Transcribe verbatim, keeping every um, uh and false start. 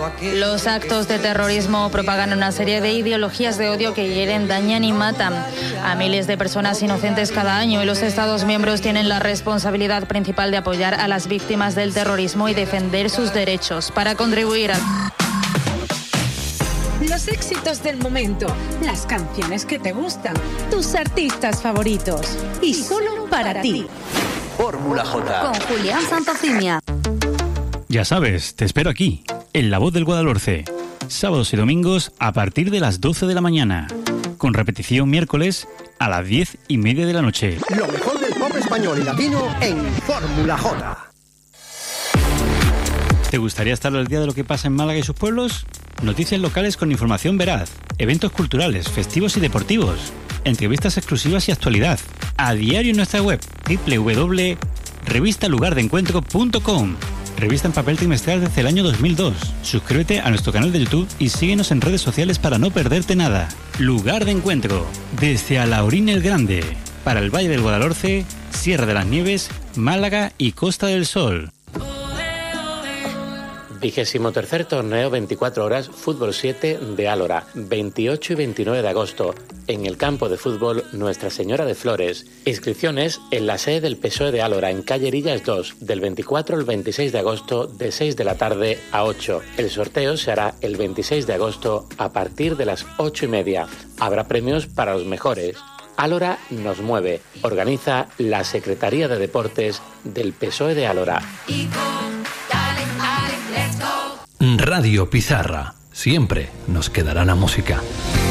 Los actos de terrorismo propagan una serie de ideologías de odio que hieren, dañan y matan a miles de personas inocentes cada año, y los Estados miembros tienen la responsabilidad principal de apoyar a las víctimas del terrorismo y defender sus derechos para contribuir a... Los éxitos del momento, las canciones que te gustan, tus artistas favoritos y solo para ti. Fórmula J. Con Julián Santofimia. Ya sabes, te espero aquí, en La Voz del Guadalhorce, sábados y domingos a partir de las doce de la mañana, con repetición miércoles a las diez y media de la noche. Lo mejor del pop español y latino en Fórmula J. ¿Te gustaría estar al día de lo que pasa en Málaga y sus pueblos? Noticias locales con información veraz, eventos culturales, festivos y deportivos, entrevistas exclusivas y actualidad. A diario en nuestra web doble u doble u doble u punto revista lugar de encuentro punto com. Revista en papel trimestral desde el año dos mil dos. Suscríbete a nuestro canal de YouTube y síguenos en redes sociales para no perderte nada. Lugar de Encuentro, desde Alhaurín el Grande, para el Valle del Guadalhorce, Sierra de las Nieves, Málaga y Costa del Sol. Vigésimo tercer torneo veinticuatro horas Fútbol siete de Álora, veintiocho y veintinueve de agosto, en el campo de fútbol Nuestra Señora de Flores. Inscripciones en la sede del P S O E de Álora, en calle Erillas dos, del veinticuatro al veintiséis de agosto, de seis de la tarde a ocho. El sorteo se hará el veintiséis de agosto a partir de las ocho y media. Habrá premios para los mejores. Álora nos mueve. Organiza la Secretaría de Deportes del P S O E de Álora. Radio Pizarra. Siempre nos quedará la música.